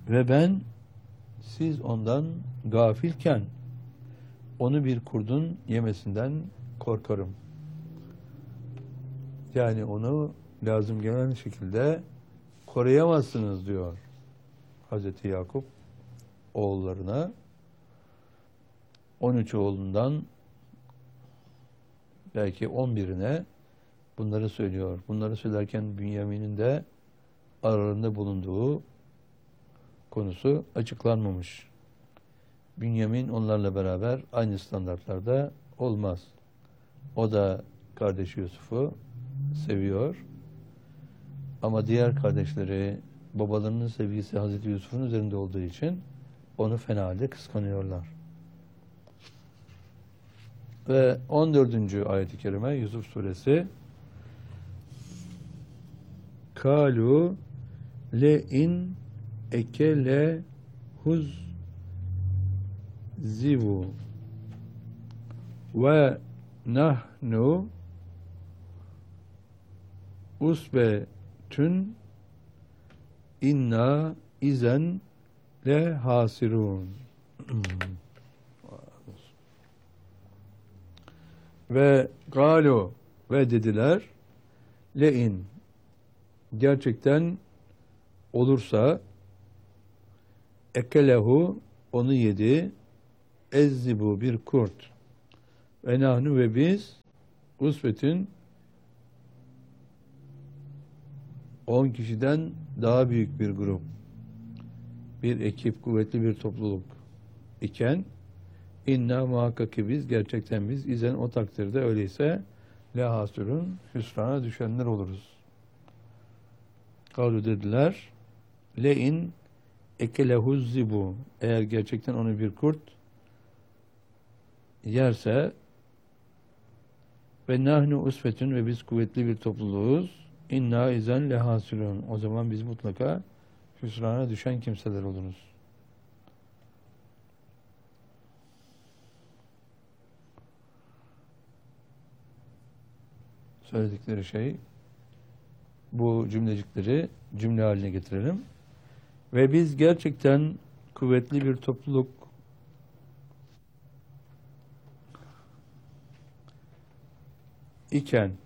Ve ben siz ondan gafilken onu bir kurdun yemesinden korkarım. Yani onu lazım gelen şekilde koruyamazsınız diyor Hazreti Yakup oğullarına. 13 oğlundan belki 11'ine bunları söylüyor. Bunları söylerken Bünyamin'in de aralarında bulunduğu konusu açıklanmamış. Bünyamin onlarla beraber aynı standartlarda olmaz. O da kardeşi Yusuf'u seviyor. Ama diğer kardeşleri babalarının sevgisi Hazreti Yusuf'un üzerinde olduğu için onu fena halde kıskanıyorlar. Ve 14. ayet-i kerime Yusuf suresi Kalu le in ekele huz zivu ve nahnu usbetün inna izen le hasirun. Ve galu ve dediler le'in gerçekten olursa ekelehu onu yedi ezzibu bir kurt ve nahnu ve biz usbetün 10 kişiden daha büyük bir grup, bir ekip, kuvvetli bir topluluk iken inna muhakkak ki biz, gerçekten biz izen o takdirde öyleyse la hasürün hüsrana düşenler oluruz. Kalu dediler le in ekelehuz zibu eğer gerçekten onu bir kurt yerse ve nahnu usfetün ve biz kuvvetli bir topluluğuz inna izen lehasirun o zaman biz mutlaka hüsrana düşen kimseler oluruz. Söyledikleri şey bu cümlecikleri cümle haline getirelim. Ve biz gerçekten kuvvetli bir topluluk iken